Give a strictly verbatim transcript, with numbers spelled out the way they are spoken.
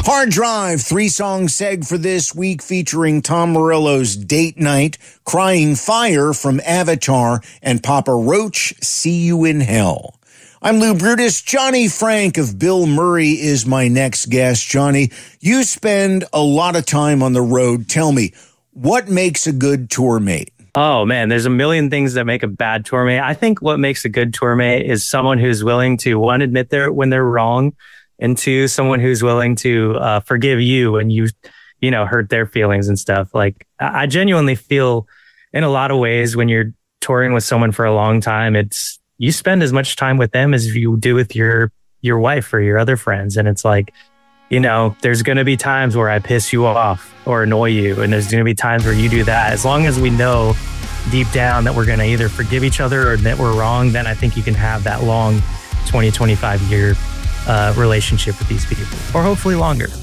Hard Drive, three-song seg for this week featuring Tom Morello's Date Night, Crying Fire from Avatar, and Papa Roach, See You in Hell. I'm Lou Brutus. Johnny Frank of Bill Murray is my next guest. Johnny, you spend a lot of time on the road. Tell me, what makes a good tour mate? Oh, man, there's a million things that make a bad tour mate. I think what makes a good tour mate is someone who's willing to, one, admit they're, when they're wrong, and two, someone who's willing to uh, forgive you when you, you know, hurt their feelings and stuff. Like, I genuinely feel in a lot of ways when you're touring with someone for a long time, it's, you spend as much time with them as you do with your, your wife or your other friends. And it's like, you know, there's going to be times where I piss you off or annoy you. And there's going to be times where you do that. As long as we know deep down that we're going to either forgive each other or admit we're wrong, then I think you can have that long twenty, twenty-five year uh, relationship with these people, or hopefully longer.